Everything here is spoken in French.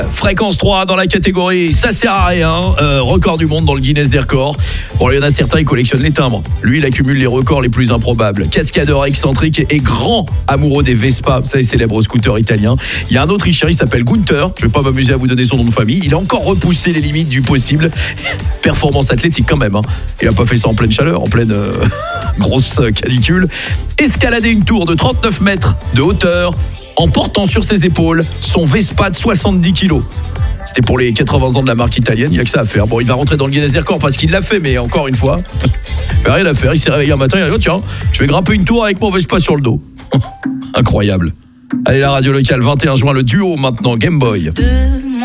Fréquence 3 dans la catégorie ça sert à rien, record du monde dans le Guinness des records. Bon, il y en a certains qui collectionnent les timbres. Lui, il accumule les records les plus improbables. Cascadeur excentrique et grand amoureux des Vespa, vous savez, célèbre scooter italien. Il y a un Autrichien, il s'appelle Gunther. Je vais pas m'amuser à vous donner son nom de famille. Il a encore repoussé les limites du possible. Performance athlétique quand même. Il a pas fait ça en pleine chaleur, en pleine grosse canicule. Escalader une tour de 39 mètres de hauteur en portant sur ses épaules son Vespa de 70 kilos. C'était pour les 80 ans de la marque italienne, il n'y a que ça à faire. Bon, il va rentrer dans le Guinness des records parce qu'il l'a fait, mais encore une fois, il n'a rien à faire. Il s'est réveillé un matin, il a dit, oh, tiens, je vais grimper une tour avec mon Vespa sur le dos. Incroyable. Allez, la radio locale, 21 juin, le duo maintenant, Game Boy.